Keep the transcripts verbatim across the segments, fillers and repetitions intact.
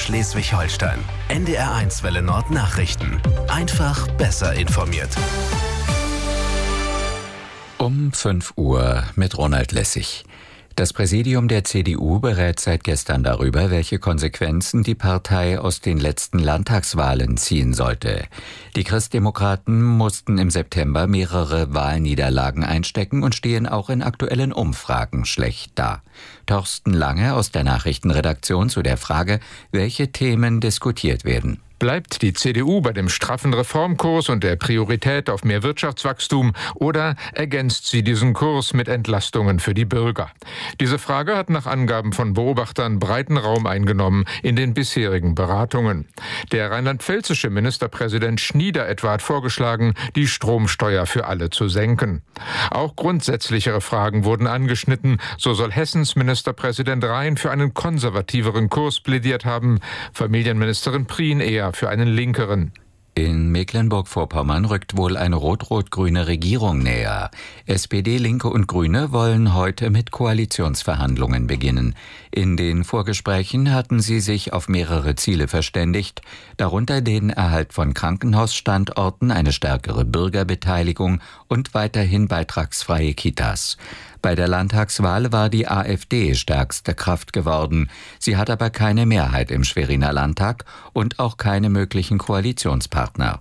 Schleswig-Holstein. N D R eins Welle Nord Nachrichten. Einfach besser informiert. Um fünf Uhr mit Ronald Lessig. Das Präsidium der C D U berät seit gestern darüber, welche Konsequenzen die Partei aus den letzten Landtagswahlen ziehen sollte. Die Christdemokraten mussten im September mehrere Wahlniederlagen einstecken und stehen auch in aktuellen Umfragen schlecht da. Torsten Lange aus der Nachrichtenredaktion zu der Frage, welche Themen diskutiert werden. Bleibt die C D U bei dem straffen Reformkurs und der Priorität auf mehr Wirtschaftswachstum oder ergänzt sie diesen Kurs mit Entlastungen für die Bürger? Diese Frage hat nach Angaben von Beobachtern breiten Raum eingenommen in den bisherigen Beratungen. Der rheinland-pfälzische Ministerpräsident Schnieder etwa hat vorgeschlagen, die Stromsteuer für alle zu senken. Auch grundsätzlichere Fragen wurden angeschnitten. So soll Hessens Ministerpräsident Rhein für einen konservativeren Kurs plädiert haben, Familienministerin Prien eher für einen linkeren. In Mecklenburg-Vorpommern rückt wohl eine rot-rot-grüne Regierung näher. S P D, Linke und Grüne wollen heute mit Koalitionsverhandlungen beginnen. In den Vorgesprächen hatten sie sich auf mehrere Ziele verständigt, darunter den Erhalt von Krankenhausstandorten, eine stärkere Bürgerbeteiligung und weiterhin beitragsfreie Kitas. Bei der Landtagswahl war die AfD stärkste Kraft geworden. Sie hat aber keine Mehrheit im Schweriner Landtag und auch keine möglichen Koalitionspartner.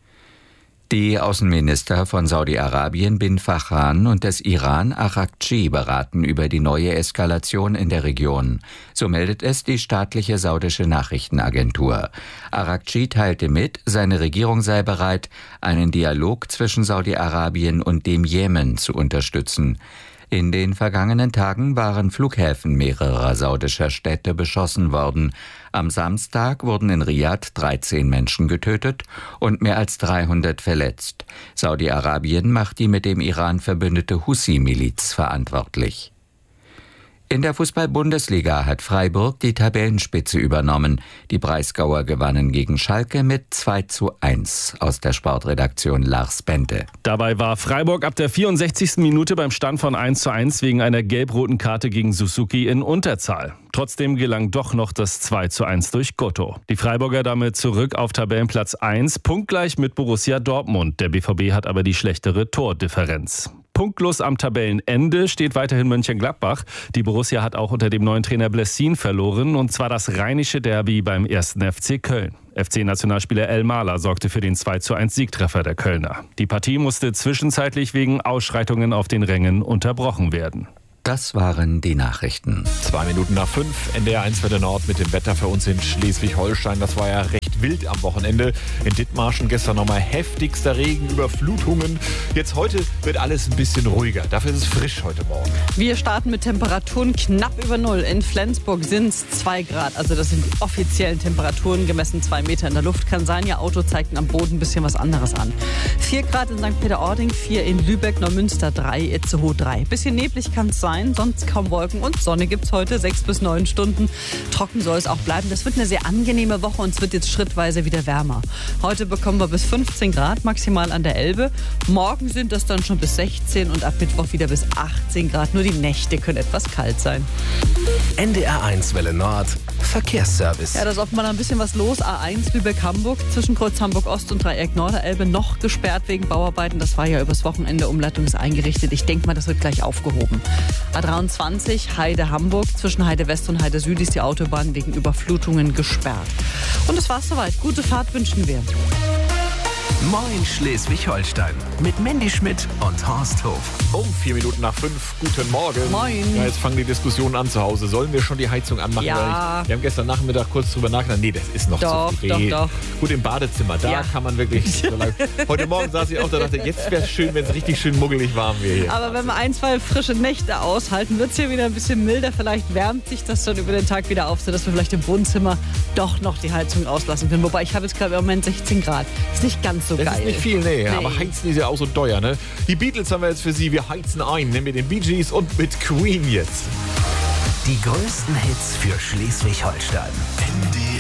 Die Außenminister von Saudi-Arabien bin Fakhran und des Iran Araghchi beraten über die neue Eskalation in der Region. So meldet es die staatliche saudische Nachrichtenagentur. Araghchi teilte mit, seine Regierung sei bereit, einen Dialog zwischen Saudi-Arabien und dem Jemen zu unterstützen. In den vergangenen Tagen waren Flughäfen mehrerer saudischer Städte beschossen worden. Am Samstag wurden in Riad dreizehn Menschen getötet und mehr als dreihundert verletzt. Saudi-Arabien macht die mit dem Iran verbündete Hussi-Miliz verantwortlich. In der Fußball-Bundesliga hat Freiburg die Tabellenspitze übernommen. Die Breisgauer gewannen gegen Schalke mit zwei zu eins. Aus der Sportredaktion Lars Bente. Dabei war Freiburg ab der vierundsechzigsten Minute beim Stand von eins zu eins wegen einer gelb-roten Karte gegen Suzuki in Unterzahl. Trotzdem gelang doch noch das zwei zu eins durch Gotto. Die Freiburger damit zurück auf Tabellenplatz eins, punktgleich mit Borussia Dortmund. Der B V B hat aber die schlechtere Tordifferenz. Punktlos am Tabellenende steht weiterhin Mönchengladbach. Die Borussia hat auch unter dem neuen Trainer Blessin verloren, und zwar das rheinische Derby beim ersten F C Köln. F C-Nationalspieler El Mahler sorgte für den zwei zu eins Siegtreffer der Kölner. Die Partie musste zwischenzeitlich wegen Ausschreitungen auf den Rängen unterbrochen werden. Das waren die Nachrichten. Zwei Minuten nach fünf, N D R eins Welle Nord mit dem Wetter für uns in Schleswig-Holstein. Das war ja recht wild am Wochenende. In Dithmarschen gestern nochmal heftigster Regen, Überflutungen. Jetzt heute wird alles ein bisschen ruhiger. Dafür ist es frisch heute Morgen. Wir starten mit Temperaturen knapp über Null. In Flensburg sind es zwei Grad. Also das sind die offiziellen Temperaturen, gemessen zwei Meter in der Luft. Kann sein, Ihr Auto zeigt am Boden ein bisschen was anderes an. Vier Grad in Sankt Peter-Ording, vier in Lübeck, Neumünster drei, Itzehoe drei. Bisschen neblig kann es sein, sonst kaum Wolken und Sonne gibt es heute, sechs bis neun Stunden. Trocken soll es auch bleiben. Das wird eine sehr angenehme Woche und es wird jetzt schrittweise wieder wärmer. Heute bekommen wir bis fünfzehn Grad maximal an der Elbe. Morgen sind das dann schon bis sechzehn und ab Mittwoch wieder bis achtzehn Grad. Nur die Nächte können etwas kalt sein. N D R eins Welle Nord Verkehrsservice. Ja, da ist offenbar noch ein bisschen was los. A eins Lübeck-Hamburg, zwischen Kreuz Hamburg-Ost und Dreieck Norderelbe noch gesperrt wegen Bauarbeiten. Das war ja übers Wochenende, Umleitung ist eingerichtet. Ich denke mal, das wird gleich aufgehoben. A dreiundzwanzig Heide-Hamburg, zwischen Heide West und Heide Süd ist die Autobahn wegen Überflutungen gesperrt. Und das war's soweit. Gute Fahrt wünschen wir. Moin Schleswig-Holstein mit Mandy Schmidt und Horst Hof. Um vier Minuten nach fünf, guten Morgen. Moin. Ja, jetzt fangen die Diskussionen an zu Hause. Sollen wir schon die Heizung anmachen? Ja. Ich, wir haben gestern Nachmittag kurz drüber nachgedacht. Nee, das ist noch Doch, zu früh. doch, doch. Gut, im Badezimmer, da Ja. kann man wirklich so lange. Heute Morgen saß ich auch da und dachte, jetzt wäre es schön, wenn es richtig schön muggelig warm wäre hier. Aber wenn wir ein, zwei frische Nächte aushalten, wird es hier wieder ein bisschen milder. Vielleicht wärmt sich das dann über den Tag wieder auf, sodass wir vielleicht im Wohnzimmer doch noch die Heizung auslassen können. Wobei ich habe jetzt gerade im Moment sechzehn Grad. Ist nicht ganz so Das geil. ist nicht viel, nee, Nee. aber heizen ist ja auch so teuer, ne? Die Beatles haben wir jetzt für Sie, wir heizen ein, nehmen wir den Bee Gees und mit Queen jetzt. Die größten Hits für Schleswig-Holstein. N D